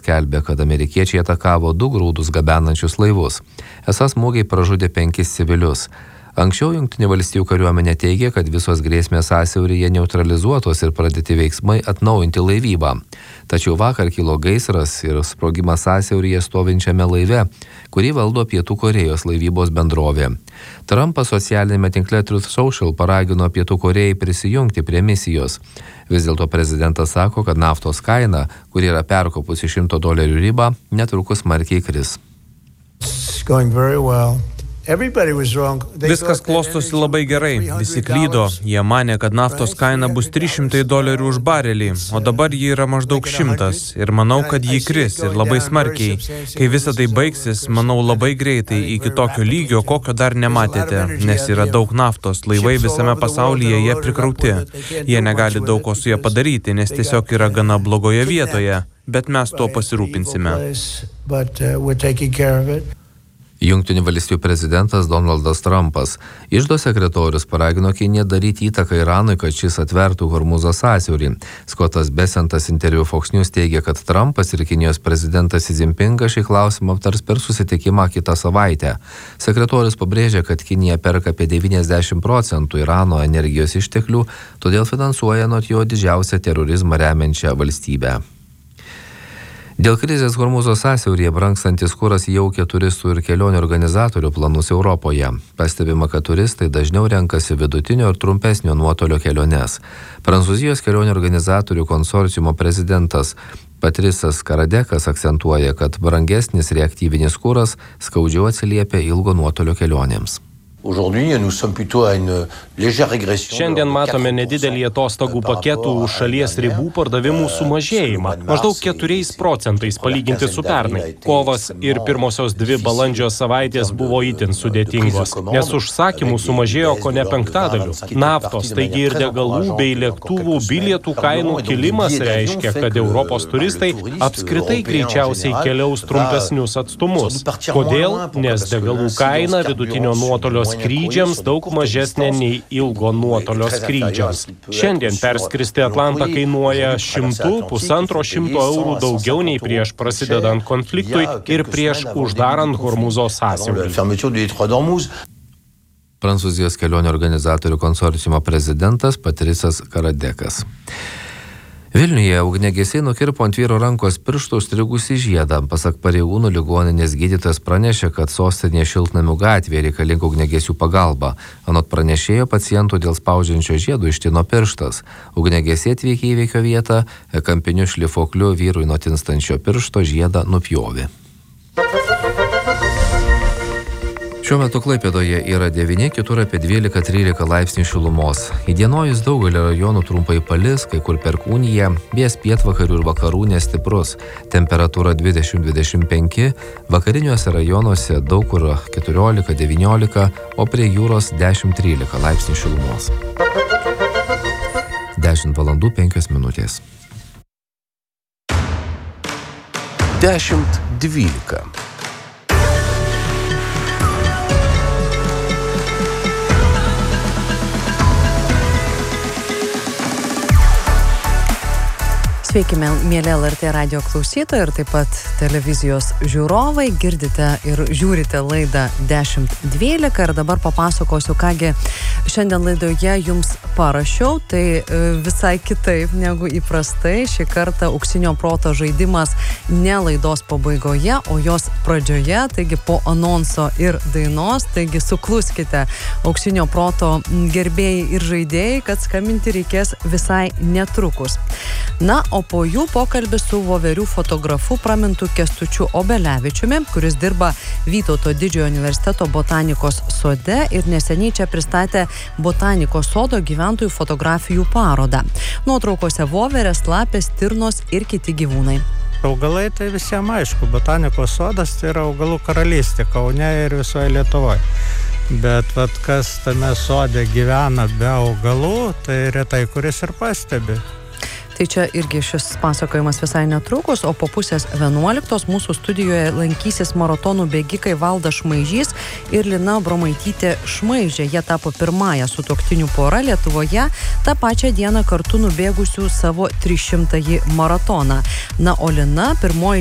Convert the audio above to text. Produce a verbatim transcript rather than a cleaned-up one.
skelbė, kad amerikiečiai atakavo du grūdus gabenančius laivus. Esą smūgiai pražudė penkis civilius. Anksčiau Jungtinių valstijų kariuomenė teigė, kad visos grėsmės sąsiauryje neutralizuotos ir pradėti veiksmai atnaujinti laivybą. Tačiau vakar kilo gaisras ir sprogimas sąsiauryje stovinčiame laive, kurį valdo Pietų Korėjos laivybos bendrovė. Trumpas socialinėme tinkle Truth Social paragino Pietų Korėjai prisijungti prie misijos. Vis dėlto prezidentas sako, kad naftos kaina, kuri yra perkopusi šimto dolerių ribą, netrukus smarkiai kris. Viskas klostosi labai gerai, visi klydo. Jie manė, kad naftos kaina bus trys šimtai dolerių už barelį, o dabar ji yra maždaug šimtas. Ir manau, kad ji kris ir labai smarkiai. Kai visa tai baigsis, manau labai greitai iki tokio lygio, kokio dar nematėte, nes yra daug naftos, laivai visame pasaulyje jie prikrauti. Jie negali daug ko su jie padaryti, nes tiesiog yra gana blogoje vietoje, bet mes tuo pasirūpinsime. Jungtinių valstijų prezidentas Donaldas Trumpas. Iždo sekretorius paragino Kiniją daryti įtaką Iranui, kad šis atvertų Hormuzo sąsiaurį. Scottas Bessentas interviu Fox News teigia, kad Trumpas ir Kinijos prezidentas Xi Jinpingas šį klausimą aptars per susitikimą kitą savaitę. Sekretorius pabrėžia, kad Kinija perka apie devyniasdešimt procentų Irano energijos išteklių, todėl finansuoja anot jo didžiausią terorizmą remiančią valstybę. Dėl krizės Hormuzo sąsiauryje brangstantis kuras jaukia turistų ir kelionių organizatorių planus Europoje. Pastebima, kad turistai dažniau renkasi vidutinio ir trumpesnio nuotolio keliones. Prancūzijos kelionių organizatorių konsorciumo prezidentas Patricisas Karadekas akcentuoja, kad brangesnis reaktyvinis kuras skaudžiau atsiliepia ilgo nuotolio kelionėms. Šiandien matome nedidelį atostogų paketų už šalies ribų pardavimų sumažėjimą, maždaug keturiais procentais palyginti su pernai. Kovas ir pirmosios dvi balandžio savaitės buvo itin sudėtingos, nes užsakymų sumažėjo kone penktadaliu. Naftos, taigi ir degalų bei lėktuvų bilietų kainų kilimas reiškia, kad Europos turistai apskritai greičiausiai keliaus trumpesnius atstumus. Kodėl? Nes degalų kaina vidutinio nuotolio skrydžiams daug mažesnė nei ilgo nuotolio skrydžiams. Šiandien perskristi Atlantą kainuoja šimtų, pusantro šimto eurų daugiau nei prieš prasidedant konfliktui ir prieš uždarant Hormuzo sąsiaurį. Prancūzijos kelionių organizatorių konsorciumo prezidentas Patricisas Karadekas. Vilniuje ugniagesiai nukirpo ant vyro rankos pirštų užstrigusį žiedą. Pasak pareigūnų, ligoninės gydytojas pranešė, kad sostinėje Šiltnamių gatvėje reikalinga ugniagesių pagalba. Anot pranešėjo, pacientų dėl spaudžiančio žiedo ištino pirštas. Ugniagesiai atvykę į įvykio vietą, kampiniu šlifokliu vyrui nuo tinstančio piršto žiedą nupjovė. Šiuo metu Klaipėdoje yra devyni, kitur apie dvylika trylika laipsnių šilumos. Įdienojus daugelio rajonų trumpai palis, kai kur perkūnija, vėjas pietvakarių ir vakarų nestiprus. Temperatūra dvidešimt dvidešimt penki, vakariniuose rajonuose daug kur keturiolika devyniolika, o prie jūros dešimt trylika laipsnių šilumos. dešimt valandų penkios minutės. dešimt dvylika. Sveiki, mėly L R T radijo klausytojai ir taip pat televizijos žiūrovai. Girdite ir žiūrite laidą dešimt dvylika ir dabar papasakosiu, kągi šiandien laidoje jums parašiau. Tai visai kitaip negu įprastai. Šį kartą auksinio proto žaidimas ne laidos pabaigoje, o jos pradžioje, taigi po anonso ir dainos. Taigi sukluskite auksinio proto gerbėjai ir žaidėjai, kad skambinti reikės visai netrukus. Na, o po jų pokalbis su Voverių fotografu pramintu Kęstučiu Obelevičiumi, kuris dirba Vytauto didžiojo universiteto botanikos sode ir neseniai čia pristatė botanikos sodo gyventojų fotografijų parodą. Nuotraukose voverės, lapės, stirnos ir kiti gyvūnai. Augalai tai visiems aišku, botanikos sodas tai yra augalų karalystė Kaune ir visoje Lietuvoje. Bet vat, kas tame sode gyvena be augalų, tai retai kuris ir pastebi. Tai čia irgi šis pasakojimas visai netrukus, o po pusės vienuoliktos mūsų studijoje lankysis maratonų bėgikai Valdas Šmaižys ir Lina Bromaitytė Šmaižė. Jie tapo pirmąją sutuoktinių pora Lietuvoje, tą pačią dieną kartu nubėgusių savo trišimtąjį maratoną. Na, o Lina pirmoji